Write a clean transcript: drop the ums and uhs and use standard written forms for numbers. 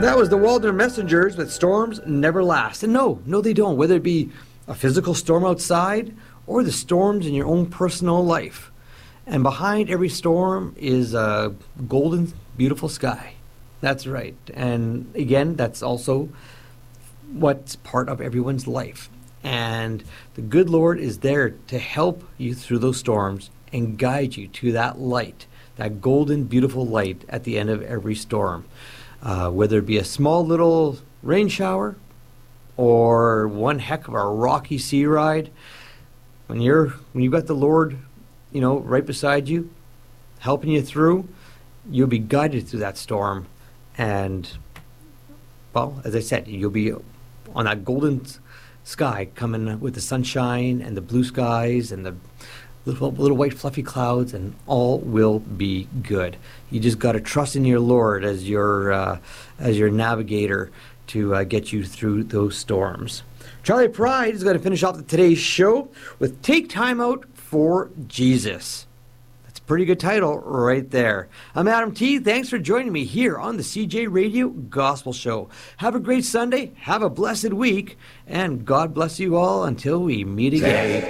That was the Waldner Messengers with Storms Never Last. And no, they don't. Whether it be a physical storm outside or the storms in your own personal life. And behind every storm is a golden, beautiful sky. That's right. And again, that's also what's part of everyone's life. And the good Lord is there to help you through those storms and guide you to that light, that golden, beautiful light at the end of every storm. Whether it be a small little rain shower or one heck of a rocky sea ride, when you've got the Lord, right beside you, helping you through, you'll be guided through that storm. And, well, as I said, you'll be on that golden sky coming with the sunshine and the blue skies and the little white fluffy clouds, and all will be good. You just got to trust in your Lord as your navigator to get you through those storms. Charlie Pride is going to finish off today's show with Take Time Out for Jesus. That's a pretty good title right there. I'm Adam T. Thanks for joining me here on the CJ Radio Gospel Show. Have a great Sunday, have a blessed week, and God bless you all until we meet again.